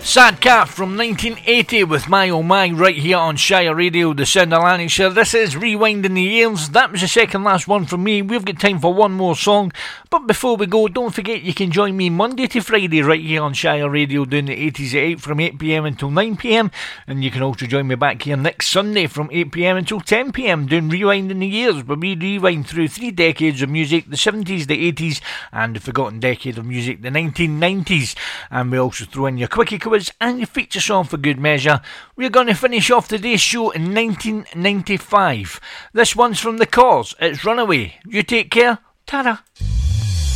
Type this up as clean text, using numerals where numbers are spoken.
Sad Cat from 1980 with My Oh My right here on Shire Radio, the sound of Lanarkshire. This is Rewinding the Years. That was the second last one from me. We've got time for one more song. But before we go, don't forget you can join me Monday to Friday right here on Shire Radio doing the 80s at 8 from 8pm until 9pm. And you can also join me back here next Sunday from 8pm until 10pm doing Rewinding the Years, where we rewind through 3 decades of music, the 70s, the 80s and the forgotten decade of music, the 1990s. And we also throw in your quickie quiz and your feature song for good measure. We're going to finish off today's show in 1995. This one's from The Cause. It's Runaway. You take care. Ta-da.